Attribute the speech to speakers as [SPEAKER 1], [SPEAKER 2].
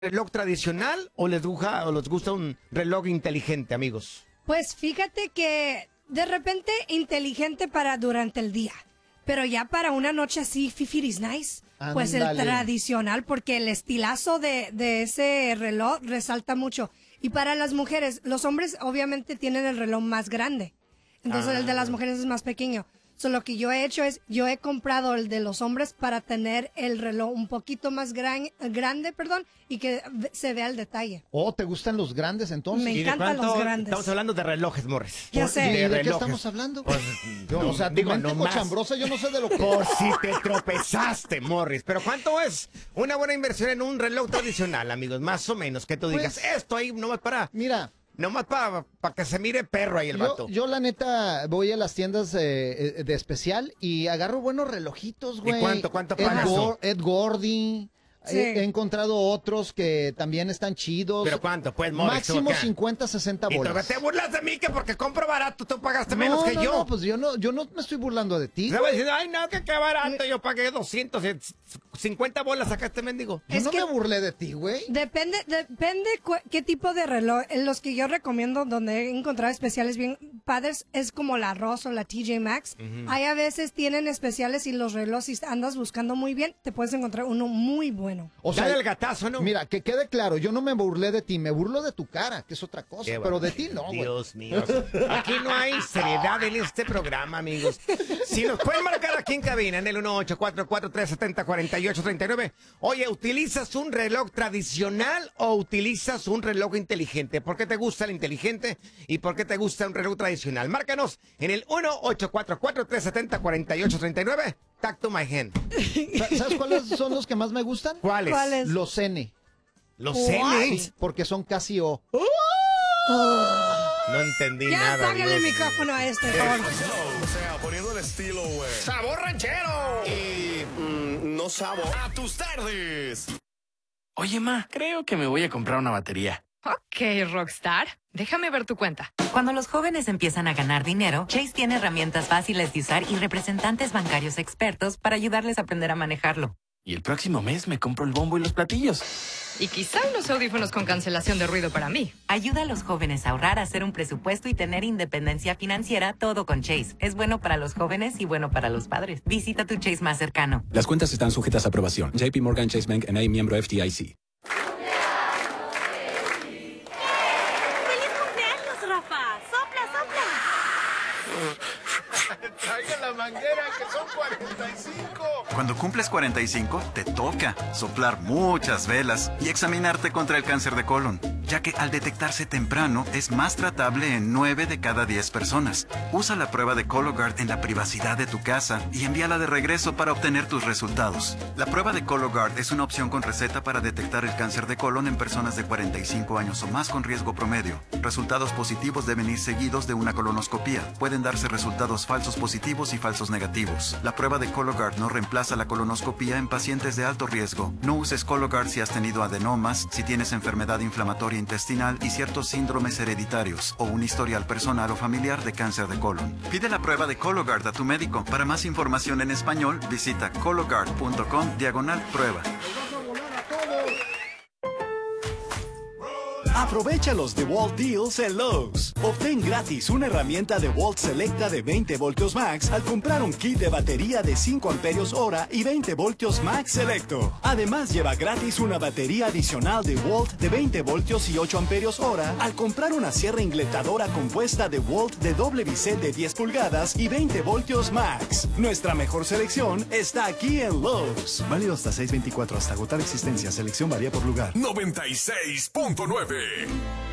[SPEAKER 1] reloj tradicional o les gusta un reloj inteligente, amigos?
[SPEAKER 2] Pues fíjate que de repente inteligente para durante el día, pero ya para una noche así, fifiris nice, pues el tradicional, porque el estilazo de ese reloj resalta mucho. Y para las mujeres, los hombres obviamente tienen el reloj más grande, entonces el de las mujeres es más pequeño. Lo que yo he hecho es, yo he comprado el de los hombres para tener el reloj un poquito más grande, y que se vea el detalle.
[SPEAKER 3] Oh, ¿te gustan los grandes entonces?
[SPEAKER 2] Me encantan los grandes.
[SPEAKER 1] Estamos hablando de relojes, Morris.
[SPEAKER 2] Ya sé.
[SPEAKER 3] ¿De qué estamos hablando?
[SPEAKER 1] Pues,
[SPEAKER 3] o sea, digo, no cochambrosa, yo no sé de lo que...
[SPEAKER 1] Por si te tropezaste, Morris. Pero ¿cuánto es una buena inversión en un reloj tradicional, amigos? Más o menos, que tú digas,
[SPEAKER 3] pues,
[SPEAKER 1] esto ahí nomás para...
[SPEAKER 3] Mira...
[SPEAKER 1] Nomás para que se mire perro ahí el vato.
[SPEAKER 3] Yo la neta voy a las tiendas de especial y agarro buenos relojitos, güey.
[SPEAKER 1] ¿Y cuánto pagas?
[SPEAKER 3] Ed Gordy.
[SPEAKER 2] Sí.
[SPEAKER 3] He encontrado otros que también están chidos.
[SPEAKER 1] ¿Pero cuánto? Pues, Morris,
[SPEAKER 3] máximo 50, 60 bolas.
[SPEAKER 1] ¿Y te burlas de mí que porque compro barato tú pagaste menos que yo?
[SPEAKER 3] No, pues yo no me estoy burlando de ti.
[SPEAKER 1] ¿Sabes? Diciendo, ay, no, que qué barato. Yo pagué 250 bolas acá este mendigo.
[SPEAKER 3] Yo no me burlé de ti, güey.
[SPEAKER 2] Depende qué tipo de reloj. Los que yo recomiendo, donde he encontrado especiales bien padres, es como la Ross o la TJ Maxx. Hay a veces tienen especiales y los relojes, si andas buscando muy bien, te puedes encontrar uno muy bueno.
[SPEAKER 3] O sea,
[SPEAKER 1] dale el gatazo, ¿no?
[SPEAKER 3] Mira, que quede claro, yo no me burlé de ti, me burlo de tu cara, que es otra cosa, pero de ti no, güey.
[SPEAKER 1] Dios mío. Aquí no hay seriedad en este programa, amigos. Si nos pueden marcar aquí en cabina, en el 1844-370-4839. Oye, ¿utilizas un reloj tradicional o utilizas un reloj inteligente? ¿Por qué te gusta el inteligente y por qué te gusta un reloj tradicional? Márcanos en el 1844-370-4839. Talk to my hand.
[SPEAKER 3] ¿Sabes cuáles son los que más me gustan?
[SPEAKER 1] ¿Cuáles?
[SPEAKER 3] Los N.
[SPEAKER 1] ¿Los N?
[SPEAKER 3] Sí, porque son casi O.
[SPEAKER 1] No entendí
[SPEAKER 2] ya
[SPEAKER 1] nada.
[SPEAKER 2] apáguenle el micrófono a este, por favor.
[SPEAKER 4] O sea, poniendo el estilo, güey.
[SPEAKER 1] ¡Sabor ranchero!
[SPEAKER 4] Y no sabor. A tus tardes.
[SPEAKER 5] Oye, ma, creo que me voy a comprar una batería.
[SPEAKER 6] Ok, Rockstar. Déjame ver tu cuenta.
[SPEAKER 7] Cuando los jóvenes empiezan a ganar dinero, Chase tiene herramientas fáciles de usar y representantes bancarios expertos para ayudarles a aprender a manejarlo.
[SPEAKER 5] Y el próximo mes me compro el bombo y los platillos.
[SPEAKER 6] Y quizá unos audífonos con cancelación de ruido para mí.
[SPEAKER 7] Ayuda a los jóvenes a ahorrar, a hacer un presupuesto y tener independencia financiera, todo con Chase. Es bueno para los jóvenes y bueno para los padres. Visita tu Chase más cercano.
[SPEAKER 8] Las cuentas están sujetas a aprobación. JP Morgan Chase Bank N.A. miembro FDIC.
[SPEAKER 4] Traiga la manguera, que son 45.
[SPEAKER 9] Cuando cumples 45, te toca soplar muchas velas y examinarte contra el cáncer de colon, ya que al detectarse temprano es más tratable en 9 de cada 10 personas. Usa la prueba de Cologuard en la privacidad de tu casa y envíala de regreso para obtener tus resultados. La prueba de Cologuard es una opción con receta para detectar el cáncer de colon en personas de 45 años o más con riesgo promedio. Resultados positivos deben ir seguidos de una colonoscopía. Pueden darse resultados falsos positivos y falsos negativos. La prueba de Cologuard no reemplaza la colonoscopía en pacientes de alto riesgo. No uses Cologuard si has tenido adenomas, si tienes enfermedad inflamatoria intestinal y ciertos síndromes hereditarios o un historial personal o familiar de cáncer de colon. Pide la prueba de Cologuard a tu médico. Para más información en español, visita cologuard.com/prueba.
[SPEAKER 10] Aprovecha los DeWalt Deals en Lowe's. Obtén gratis una herramienta DeWalt Selecta de 20 voltios max al comprar un kit de batería de 5 amperios hora y 20 voltios max selecto. Además, lleva gratis una batería adicional DeWalt de 20 voltios y 8 amperios hora al comprar una sierra ingletadora compuesta DeWalt de doble bisel de 10 pulgadas y 20 voltios max. Nuestra mejor selección está aquí en Lowe's. Válido hasta 6/24 hasta agotar existencia. Selección varía por lugar.
[SPEAKER 4] 96.9.